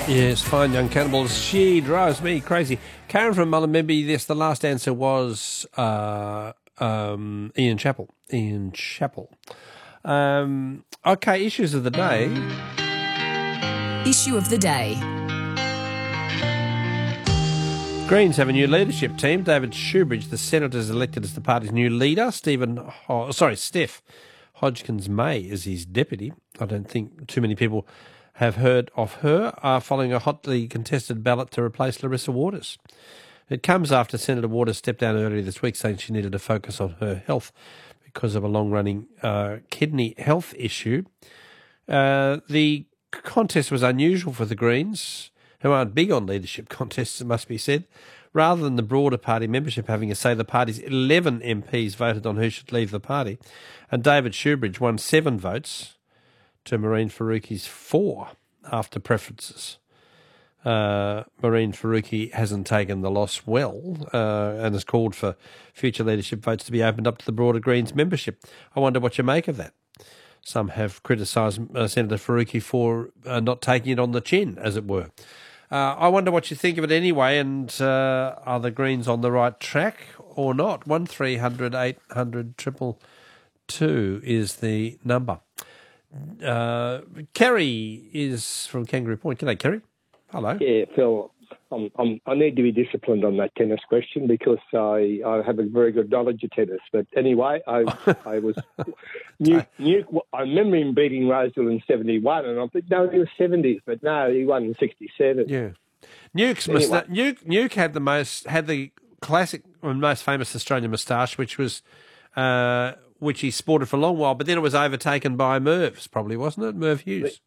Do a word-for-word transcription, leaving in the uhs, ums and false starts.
Yes, fine young cannibals. She drives me crazy. Karen from Mullumbimby, yes, the last answer was uh, um, Ian Chappell. Ian Chappell. Um, okay, issues of the day. Issue of the day. Greens have a new leadership team. David Shoebridge, the Senator, is elected as the party's new leader. Stephen, Ho- sorry, Steph Hodgkins May is his deputy. I don't think too many people have heard of her, uh, following a hotly contested ballot to replace Larissa Waters. It comes after Senator Waters stepped down earlier this week, saying she needed to focus on her health because of a long-running uh, kidney health issue. Uh, the contest was unusual for the Greens, who aren't big on leadership contests, it must be said. Rather than the broader party membership having a say, the party's eleven M Ps voted on who should leave the party, and David Shoebridge won seven votes to Maureen Faruqi's four after preferences. Uh, Maureen Faruqi hasn't taken the loss well uh, and has called for future leadership votes to be opened up to the broader Greens membership. I wonder what you make of that. Some have criticised uh, Senator Faruqi for uh, not taking it on the chin, as it were. Uh, I wonder what you think of it anyway, and uh, are the Greens on the right track or not? one three hundred eight hundred two two is the number. Uh, Kerry is from Kangaroo Point. G'day, Kerry. Hello. Yeah, Phil, I'm, I'm, I need to be disciplined on that tennis question because I, I have a very good knowledge of tennis. But anyway, I I was Nuke, Nuke, I remember him beating Roseville in seventy-one, and I thought, no, he was seventies, but no, he won in sixty-seven. Yeah, Nuke's anyway. musta- Nuke Nuke had the most had the classic and most famous Australian moustache, which was. Uh, which he sported for a long while, but then it was overtaken by Merv's, probably, wasn't it? Merv Hughes.